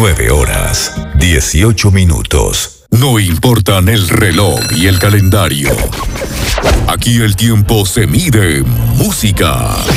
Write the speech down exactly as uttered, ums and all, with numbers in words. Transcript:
nueve horas, dieciocho minutos. No importan el reloj y el calendario. Aquí el tiempo se mide en música.